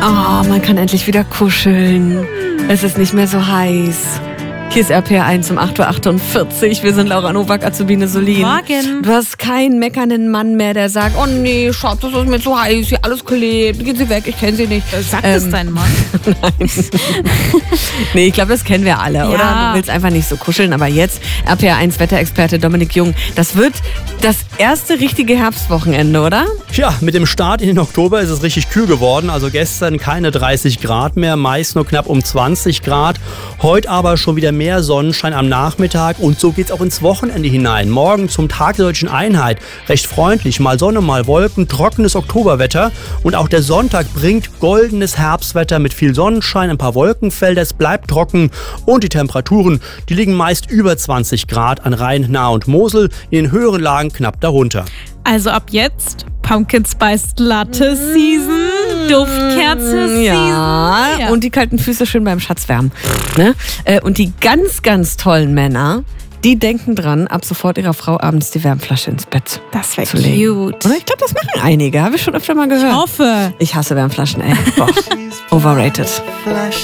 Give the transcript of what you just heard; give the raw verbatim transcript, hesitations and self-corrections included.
Oh, man kann endlich wieder kuscheln. Es ist nicht mehr so heiß. Hier ist R P R eins um acht Uhr achtundvierzig. Wir sind Laura Nowak, Azubine Solin. Morgen. Du hast keinen meckernden Mann mehr, der sagt, oh nee, Schatz, das ist mir zu heiß, hier alles klebt, gehen Sie weg, ich kenne Sie nicht. Sagt ähm, es dein Mann? Nein. Nee, ich glaube, das kennen wir alle, Ja. oder? Du willst einfach nicht so kuscheln, aber jetzt R P R eins Wetterexperte Dominik Jung. Das wird das erste richtige Herbstwochenende, oder? Ja, mit dem Start in den Oktober ist es richtig kühl geworden. Also gestern keine dreißig Grad mehr, meist nur knapp um zwanzig Grad. Heute aber schon wieder mehr Sonnenschein am Nachmittag und so geht's auch ins Wochenende hinein. Morgen zum Tag der Deutschen Einheit. Recht freundlich, mal Sonne, mal Wolken, trockenes Oktoberwetter. Und auch der Sonntag bringt goldenes Herbstwetter mit viel Sonnenschein, ein paar Wolkenfelder. Es bleibt trocken und die Temperaturen, die liegen meist über zwanzig Grad an Rhein, Nahe und Mosel, in den höheren Lagen knapp darunter. Also ab jetzt Pumpkin Spice Latte Season, Duftkerze Season. Ja, Ja. und die kalten Füße schön beim Schatz wärmen. Ne? Äh, Und die ganz, ganz tollen Männer, die denken dran, ab sofort ihrer Frau abends die Wärmflasche ins Bett Das wäre zu legen. cute. Oder? Ich glaube, das machen einige. Habe ich schon öfter mal gehört. Ich hoffe. Ich hasse Wärmflaschen, ey. Boah. Overrated.